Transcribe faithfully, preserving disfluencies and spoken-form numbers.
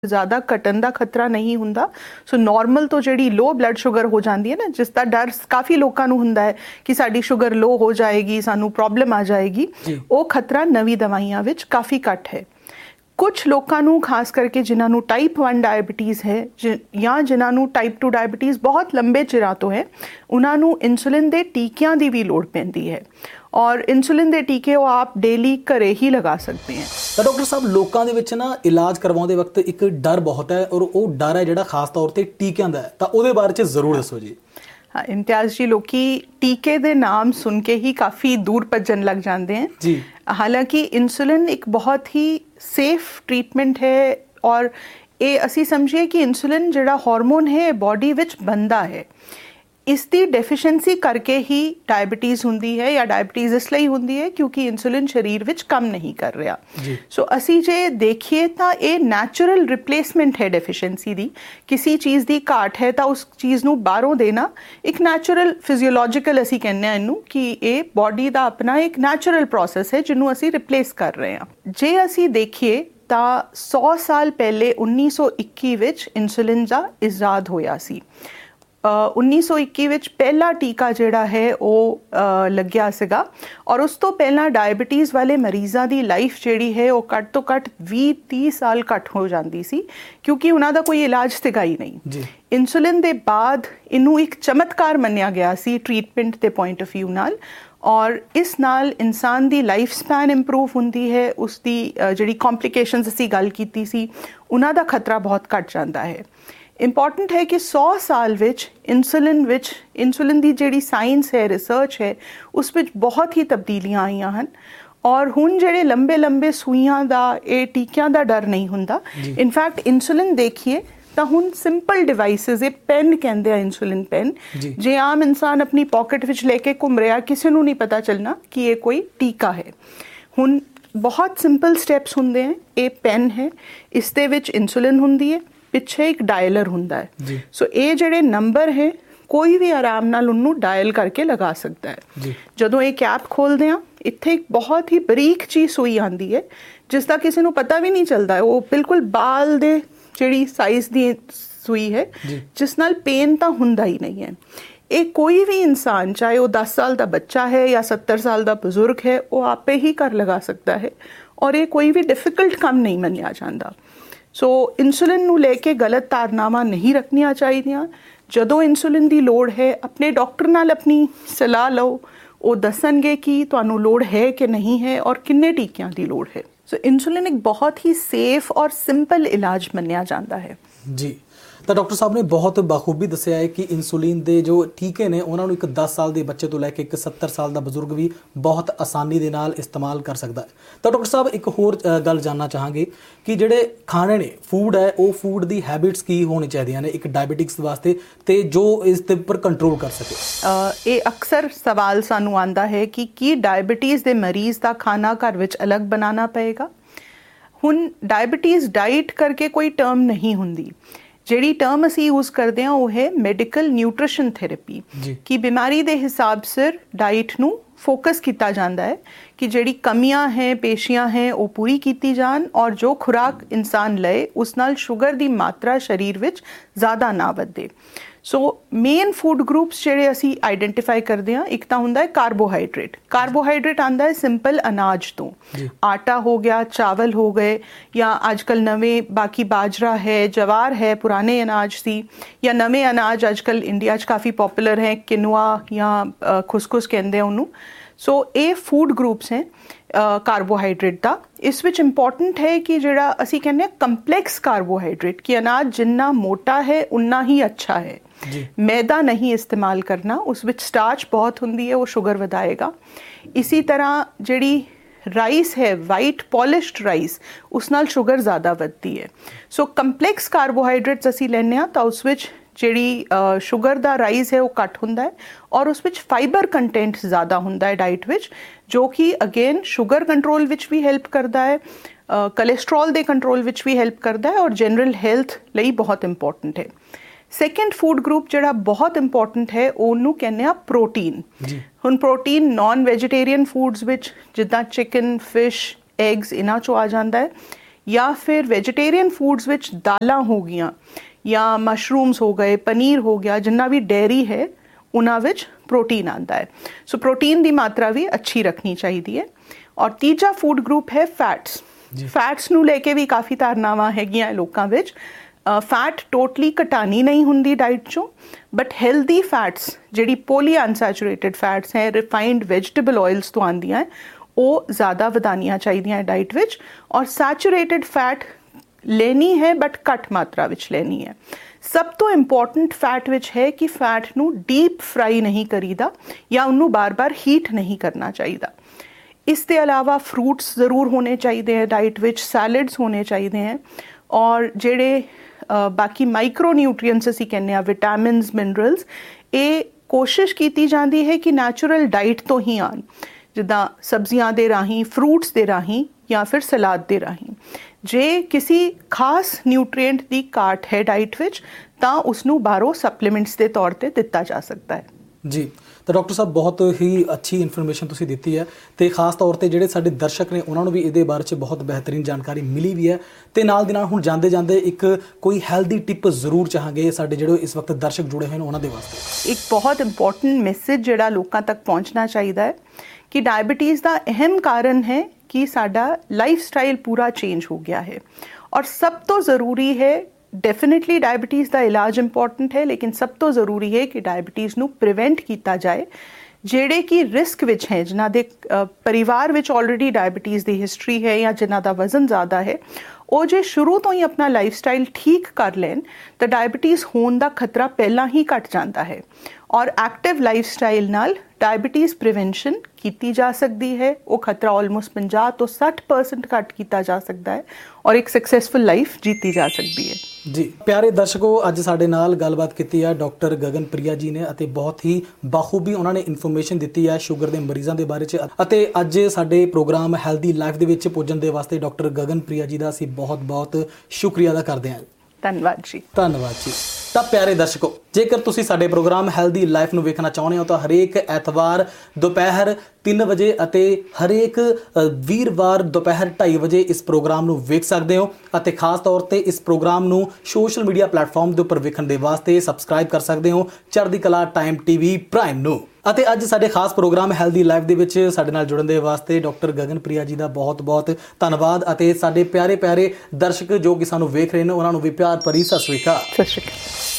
ज़्यादा घटन का खतरा नहीं हुंदा। सो नॉर्मल तो जिहड़ी लो ब्लड शुगर हो जाती है ना, जिसका डर काफ़ी लोगों नूं हुंदा है कि साडी शुगर लो हो जाएगी, सानू प्रॉब्लम आ जाएगी, वो खतरा नवी दवाइयां विच काफ़ी घट है। कुछ लोगों नूं खास करके जिन्होंने टाइप वन डायबिटीज़ है जि, या जिन्होंने टाइप टू डायबिटीज़ बहुत लंबे चिरां तो है, उन्होंने इंसुलिन के टीकियां की भी लोड़ पैंदी है और इंसुलिन के टीके वो आप डेली घरे ही लगा सकते हैं। तो डॉक्टर साहब लोगों के विच ना इलाज करवाउंदे वक्त एक डर बहुत है और वो डर है जिहड़ा खास तौर पर टीकियां दा है, तो उहदे बारे च जरूर दसो जी। हाँ इम्तियाज़ जी, लोग टीके दे नाम सुन के ही काफ़ी दूर भजन लग जाते हैं जी। हालांकि इंसुलिन एक बहुत ही सेफ ट्रीटमेंट है और ये असी समझिए कि इंसुलिन जिहड़ा हार्मोन है बॉडी विच बनता है, इसकी डेफिशिएंसी करके ही डायबिटीज़ हुंदी है या डायबिटीज़ इसलिए हुंदी है क्योंकि इंसुलिन शरीर विच कम नहीं कर रहा। सो असी जे देखिए तो ये नैचुरल रिप्लेसमेंट है डेफिशिएंसी दी, किसी चीज़ की घाट है तो उस चीज़ नूं बाहरों देना एक नैचुरल फिजियोलॉजिकल असी कहने हैं इनू कि ये बॉडी का अपना एक नैचुरल प्रोसैस है जिन्हों असी रिप्लेस कर रहे हैं। जे असी देखिए तो सौ साल पहले उन्नीस सौ इक्की विच इंसुलिन का इजाद होया सी। उन्नीस सौ इक्की विच पहला टीका जिहड़ा है वो लग्या सीगा और उस तो पहला डायबिटीज़ वाले मरीज़ों की लाइफ जिहड़ी है वो घट तो घट बीस तीस साल घट हो जाती सी क्योंकि उन्हां दा कोई इलाज सीगा ही नहीं। इंसुलिन दे बाद इनू एक चमत्कार मन्निया गया सी ट्रीटमेंट के पॉइंट ऑफ व्यू नाल और इस नाल इंसान की लाइफ स्पैन इंप्रूव होंदी है, उसकी जिहड़ी कॉम्प्लिकेशनस असी गल कीती सी उन्हां दा खतरा बहुत घट जाता है। इंपॉर्टेंट है कि सौ साल विच इंसुलिन विच इंसुलिन की जिहड़ी साइंस है रिसर्च है उस विच बहुत ही तब्दीलियां आईयां हन और हुण जिहड़े लंबे लंबे सूइयां दा ये टीकियां दा डर नहीं हुंदा। इनफैक्ट इंसुलिन देखिए तो हुण सिंपल डिवाइसिस, ये पेन कहते हैं इंसुलिन पेन, जे आम इंसान अपनी पॉकेट विच लेके घूम रहा किसी नूं नहीं पता चलना कि ये कोई टीका है। हुण बहुत सिंपल स्टैप्स हुंदे हैं, ये पेन है, इस दे विच इंसुलिन हुंदी है, पिछे एक डायलर हुंदा है। सो ये जिहड़े नंबर है कोई भी आराम नाल उन्नू डायल करके लगा सकता है। जदों ये कैप खोलते हैं इत्थे एक बहुत ही बरीक चीज़ सुई आती है जिसका किसी को पता भी नहीं चलता है, वो बिल्कुल बाल दे जिहड़ी साइज़ दी सुई है जिस नाल पेन तो हुंदा ही नहीं है। एक कोई भी इंसान चाहे वो दस साल का बच्चा है या सत्तर साल का बुजुर्ग है वो आपे ही कर लगा सकता है और ये कोई भी डिफिकल्ट काम नहीं मन्निया जाता। सो so, इंसुलिन नूं लेके गलत धारनावां नहीं रखनियां चाहिए। जदों इंसुलिन की लोड़ है अपने डॉक्टर नाल अपनी सलाह लो, वो दसणगे कि तुहानूं लोड़ है कि नहीं है और किन्ने टीकियां की लोड़ है। सो so, इंसुलिन एक बहुत ही सेफ और सिंपल इलाज मन्निया जाता है जी। तो डॉक्टर साहब ने बहुत बखूबी दस्सिया है कि इंसुलिन के जो टीके ने उन्होंने एक दस साल के बच्चे तो लैके एक सत्तर साल का बजुर्ग भी बहुत आसानी के नाल इस्तेमाल कर सकता है। तो डॉक्टर साहब एक होर गल जानना चाहांगे कि जिहड़े खाने ने फूड है वो फूड की हैबिट्स की होनी चाहिए ने एक डायबिटिक्स वास्ते ते जो इस ते पर कंट्रोल कर सके। ये अक्सर सवाल सानू आंदा है कि की डायबिटीज़ के मरीज़ का खाना घर विच अलग बनाना पएगा। हुण डायबिटीज़ डाइट करके कोई टर्म नहीं हुंदी, जिहड़ी टर्म असी यूज़ करते हैं वो है मैडिकल न्यूट्रिशन थेरेपी कि बीमारी के हिसाब से डाइट नूं फोकस किया जाता है कि जिहड़ी कमियां हैं पेशियां हैं वो पूरी की जान और जो खुराक इंसान लए उस नाल शुगर की मात्रा शरीर विच ज़्यादा ना वधे। सो मेन फूड ग्रुप्स जिहड़े असी आइडेंटिफाई करते हैं, एक तो हुंदा है कार्बोहाइड्रेट। कार्बोहाइड्रेट आंदा है सिंपल अनाज तो, आटा हो गया, चावल हो गए या आजकल नवे बाकी बाजरा है, जवार है, पुराने अनाज सी या नवे अनाज आजकल इंडिया च काफ़ी पॉपुलर हैं, किनुआ या खुसखुस कहते हैं उन्होंने। सो ये फूड ग्रुप्स हैं कार्बोहाइड्रेट का। इस विच इंपॉर्टेंट है कि जिहड़ा असी कहने कंपलैक्स कार्बोहाइड्रेट कि अनाज जिन्ना मोटा है उन्ना ही अच्छा है, मैदा नहीं इस्तेमाल करना, उस विच स्टार्च बहुत हुंदी है वो शुगर वधाएगा। इसी तरह जिहड़ी राइस है वाइट पॉलिश्ड राइस उस नाल शुगर ज़्यादा वधदी है। सो कंपलैक्स कार्बोहाइड्रेट्स असी लैने आ तो उस विच जिहड़ी शुगर दा राइस है वो घट हुंदा है और उस विच फाइबर कंटेंट ज़्यादा हुंदा है डाइट विच, जो कि अगेन शुगर कंट्रोल विच भी हेल्प करता है, कोलेस्ट्रॉल दे कंट्रोल विच भी हेल्प करता है और जनरल हेल्थ लई बहुत इंपॉर्टेंट है। सैकेंड फूड ग्रुप जिहड़ा बहुत इंपॉर्टेंट है उन्होंने कहने आ प्रोटीन। हुण प्रोटीन नॉन वैजीटेरियन फूड्स विच जिद्दां चिकन, फिश, एग्स इन्हां चों आ जाता है ਜਾਂ ਫਿਰ ਵੈਜੀਟੇਰੀਅਨ ਫੂਡਸ ਵਿੱਚ ਦਾਲਾਂ ਹੋ ਗਈਆਂ ਜਾਂ ਮਸ਼ਰੂਮਸ ਹੋ ਗਏ, ਪਨੀਰ ਹੋ ਗਿਆ, ਜਿੰਨਾ ਵੀ ਡੇਅਰੀ ਹੈ ਉਹਨਾਂ ਵਿੱਚ ਪ੍ਰੋਟੀਨ ਆਉਂਦਾ ਹੈ। ਸੋ ਪ੍ਰੋਟੀਨ ਦੀ ਮਾਤਰਾ ਵੀ ਅੱਛੀ ਰੱਖਣੀ ਚਾਹੀਦੀ ਹੈ। ਔਰ ਤੀਜਾ ਫੂਡ ਗਰੁੱਪ ਹੈ ਫੈਟਸ। ਫੈਟਸ ਨੂੰ ਲੈ ਕੇ ਵੀ ਕਾਫੀ ਧਾਰਨਾਵਾਂ ਹੈਗੀਆਂ ਲੋਕਾਂ ਵਿੱਚ। ਫੈਟ ਟੋਟਲੀ ਘਟਾਣੀ ਨਹੀਂ ਹੁੰਦੀ ਡਾਈਟ ਚੋਂ, ਬਟ ਹੈਲਦੀ ਫੈਟਸ ਜਿਹੜੀ ਪੋਲੀ ਅਨਸੈਚੂਰੇਟਡ ਫੈਟਸ ਹੈ, ਰਿਫਾਈਨਡ ਵੈਜੀਟੇਬਲ ਆਇਲਸ ਤੋਂ ਆਉਂਦੀਆਂ ਹੈ, ਉਹ ਜ਼ਿਆਦਾ ਵਧਾਉਣੀਆਂ ਚਾਹੀਦੀਆਂ ਡਾਈਟ ਵਿੱਚ। ਔਰ ਸੈਚੂਰੇਟਡ ਫੈਟ ਲੈਣੀ ਹੈ ਬਟ ਘੱਟ ਮਾਤਰਾ ਵਿੱਚ ਲੈਣੀ ਹੈ। ਸਭ ਤੋਂ ਇੰਪੋਰਟੈਂਟ ਫੈਟ ਵਿੱਚ ਹੈ ਕਿ ਫੈਟ ਨੂੰ ਡੀਪ ਫਰਾਈ ਨਹੀਂ ਕਰੀਦਾ ਜਾਂ ਉਹਨੂੰ ਬਾਰ-ਬਾਰ ਹੀਟ ਨਹੀਂ ਕਰਨਾ ਚਾਹੀਦਾ। ਇਸ ਦੇ ਇਲਾਵਾ ਫਰੂਟਸ ਜ਼ਰੂਰ ਹੋਣੇ ਚਾਹੀਦੇ ਹੈ ਡਾਈਟ ਵਿੱਚ, ਸੈਲਡਸ ਹੋਣੇ ਚਾਹੀਦੇ ਹੈ, ਔਰ ਜਿਹੜੇ ਬਾਕੀ ਮਾਈਕਰੋ ਨਿਊਟਰੀਐਂਟਸ ਅਸੀਂ ਕਹਿੰਦੇ ਹਾਂ, ਵਿਟਾਮਿਨਸ, ਮਿਨਰਲਸ, ਇਹ ਕੋਸ਼ਿਸ਼ ਕੀਤੀ ਜਾਂਦੀ ਹੈ ਕਿ ਨੈਚੁਰਲ ਡਾਈਟ ਤੋਂ ਹੀ ਆਉਣ, ਜਿੱਦਾਂ ਸਬਜ਼ੀਆਂ ਦੇ ਰਾਹੀਂ, ਫਰੂਟਸ ਦੇ ਰਾਹੀਂ ਜਾਂ ਫਿਰ ਸਲਾਦ ਦੇ ਰਾਹੀਂ। ਜੇ ਕਿਸੇ ਖਾਸ ਨਿਊਟਰੀਐਂਟ ਦੀ ਘਾਟ ਹੈ ਡਾਈਟ ਵਿੱਚ ਤਾਂ ਉਸਨੂੰ ਬਾਹਰੋਂ ਸਪਲੀਮੈਂਟਸ ਦੇ ਤੌਰ ਤੇ ਦਿੱਤਾ ਜਾ ਸਕਦਾ ਹੈ। ਜੀ, ਤਾਂ ਡਾਕਟਰ ਸਾਹਿਬ ਬਹੁਤ ਹੀ ਅੱਛੀ ਇਨਫੋਰਮੇਸ਼ਨ ਤੁਸੀਂ ਦਿੱਤੀ ਹੈ ਤੇ ਖਾਸ ਤੌਰ ਤੇ ਜਿਹੜੇ ਸਾਡੇ ਦਰਸ਼ਕ ਨੇ ਉਹਨਾਂ ਨੂੰ ਵੀ ਇਹਦੇ ਬਾਰੇ 'ਚ ਬਹੁਤ ਬਿਹਤਰੀਨ ਜਾਣਕਾਰੀ ਮਿਲੀ ਵੀ ਹੈ। ਤੇ ਨਾਲ ਦੀ ਨਾਲ ਹੁਣ ਜਾਂਦੇ ਜਾਂਦੇ ਇੱਕ ਕੋਈ ਹੈਲਦੀ ਟਿਪ ਜ਼ਰੂਰ ਚਾਹਾਂਗੇ ਸਾਡੇ ਜਿਹੜੇ ਇਸ ਵਕਤ ਦਰਸ਼ਕ ਜੁੜੇ ਹੋਏ ਨੇ ਉਹਨਾਂ ਦੇ ਵਾਸਤੇ। ਇੱਕ ਬਹੁਤ ਇੰਪੋਰਟੈਂਟ ਮੈਸੇਜ ਜਿਹੜਾ ਲੋਕਾਂ ਤੱਕ ਪਹੁੰਚਣਾ ਚਾਹੀਦਾ ਹੈ ਕਿ ਡਾਇਬੀਟੀਜ਼ ਦਾ ਅਹਿਮ ਕਾਰਨ ਹੈ ਕਿ ਸਾਡਾ ਲਾਈਫ ਸਟਾਈਲ ਪੂਰਾ ਚੇਂਜ ਹੋ ਗਿਆ ਹੈ। ਔਰ ਸਭ ਤੋਂ ਜ਼ਰੂਰੀ ਹੈ, ਡੈਫੀਨੇਟਲੀ ਡਾਇਬੀਟੀਜ਼ ਦਾ ਇਲਾਜ ਇੰਪੋਰਟੈਂਟ ਹੈ, ਲੇਕਿਨ ਸਭ ਤੋਂ ਜ਼ਰੂਰੀ ਹੈ ਕਿ ਡਾਇਬੀਟੀਜ਼ ਨੂੰ ਪ੍ਰੀਵੈਂਟ ਕੀਤਾ ਜਾਏ। ਜਿਹੜੇ ਕਿ ਰਿਸਕ ਵਿੱਚ ਹੈ, ਜਿਨ੍ਹਾਂ ਦੇ ਪਰਿਵਾਰ ਵਿੱਚ ਆਲਰੇਡੀ ਡਾਇਬੀਟੀਜ਼ ਦੀ ਹਿਸਟਰੀ ਹੈ ਜਾਂ ਜਿਨ੍ਹਾਂ ਦਾ ਵਜ਼ਨ ਜ਼ਿਆਦਾ ਹੈ, ਉਹ ਜੇ ਸ਼ੁਰੂ ਤੋਂ ਹੀ ਆਪਣਾ ਲਾਈਫ ਸਟਾਈਲ ਠੀਕ ਕਰ ਲੈਣ ਤਾਂ ਡਾਇਬੀਟੀਜ਼ ਹੋਣ ਦਾ ਖਤਰਾ ਪਹਿਲਾਂ ਹੀ ਘਟ ਜਾਂਦਾ ਹੈ। ਔਰ ਐਕਟਿਵ ਲਾਈਫ ਸਟਾਈਲ ਨਾਲ ਡਾਇਬੀਟੀਜ਼ ਪ੍ਰੀਵੈਂਸ਼ਨ ਕੀਤੀ ਜਾ ਸਕਦੀ ਹੈ। ਉਹ ਖਤਰਾ ਆਲਮੋਸਟ ਪੰਜਾਹ ਤੋਂ ਸੱਠ ਪਰਸੈਂਟ ਘੱਟ ਕੀਤਾ ਜਾ ਸਕਦਾ ਹੈ ਔਰ ਇੱਕ ਸਕਸੈਸਫੁਲ ਲਾਈਫ ਜੀਤੀ ਜਾ ਸਕਦੀ ਹੈ। ਜੀ ਪਿਆਰੇ ਦਰਸ਼ਕੋ, ਅੱਜ ਸਾਡੇ ਨਾਲ ਗੱਲਬਾਤ ਕੀਤੀ ਹੈ ਡਾਕਟਰ ਗਗਨ ਪ੍ਰਿਆ ਜੀ ਨੇ ਅਤੇ ਬਹੁਤ ਹੀ ਬਾਖੂਬੀ ਉਹਨਾਂ ਨੇ ਇਨਫੋਰਮੇਸ਼ਨ ਦਿੱਤੀ ਹੈ ਸ਼ੂਗਰ ਦੇ ਮਰੀਜ਼ਾਂ ਦੇ ਬਾਰੇ 'ਚ। ਅਤੇ ਅੱਜ ਸਾਡੇ ਪ੍ਰੋਗਰਾਮ ਹੈਲਦੀ ਲਾਈਫ ਦੇ ਵਿੱਚ ਪੁੱਜਣ ਦੇ ਵਾਸਤੇ ਡਾਕਟਰ ਗਗਨ ਪ੍ਰਿਆ ਜੀ ਦਾ ਅਸੀਂ ਬਹੁਤ ਬਹੁਤ ਸ਼ੁਕਰੀਆ ਅਦਾ ਕਰਦੇ ਹਾਂ। ਧੰਨਵਾਦ ਜੀ। ਧੰਨਵਾਦ ਜੀ। ਤਾਂ ਪਿਆਰੇ ਦਰਸ਼ਕੋ, ਜੇਕਰ ਤੁਸੀਂ ਸਾਡੇ ਪ੍ਰੋਗਰਾਮ ਹੈਲਦੀ ਲਾਈਫ ਨੂੰ ਵੇਖਣਾ ਚਾਹੁੰਦੇ ਹੋ ਤਾਂ ਹਰੇਕ ਐਤਵਾਰ ਦੁਪਹਿਰ ਤਿੰਨ ਵਜੇ ਅਤੇ ਹਰੇਕ ਵੀਰਵਾਰ ਦੁਪਹਿਰ ਢਾਈ ਵਜੇ ਇਸ ਪ੍ਰੋਗਰਾਮ ਨੂੰ ਵੇਖ ਸਕਦੇ ਹੋ। ਅਤੇ ਖਾਸ ਤੌਰ ਤੇ ਇਸ ਪ੍ਰੋਗਰਾਮ ਨੂੰ ਸੋਸ਼ਲ ਮੀਡੀਆ ਪਲੇਟਫਾਰਮ ਦੇ ਉੱਪਰ ਵੇਖਣ ਦੇ ਵਾਸਤੇ ਸਬਸਕ੍ਰਾਈਬ ਕਰ ਸਕਦੇ ਹੋ ਚੜ੍ਹਦੀ ਕਲਾ ਟਾਈਮ ਟੀਵੀ ਪ੍ਰਾਈਮ ਨੂੰ। ਅਤੇ ਅੱਜ ਸਾਡੇ ਖਾਸ ਪ੍ਰੋਗਰਾਮ ਹੈਲਦੀ ਲਾਈਫ ਦੇ ਵਿੱਚ ਸਾਡੇ ਨਾਲ ਜੁੜਨ ਦੇ ਵਾਸਤੇ ਡਾਕਟਰ ਗਗਨ ਪ੍ਰਿਆ ਜੀ ਦਾ ਬਹੁਤ ਬਹੁਤ ਧੰਨਵਾਦ। ਅਤੇ ਸਾਡੇ ਪਿਆਰੇ ਪਿਆਰੇ ਦਰਸ਼ਕ ਜੋ ਕਿ ਸਾਨੂੰ ਵੇਖ ਰਹੇ ਨੇ ਉਹਨਾਂ ਨੂੰ ਵੀ ਪਿਆਰ ਭਰੀ ਸਤਿ ਸ਼੍ਰੀ ਅਕਾਲ। ਸਤਿ ਸ਼੍ਰੀ ਅਕਾਲ।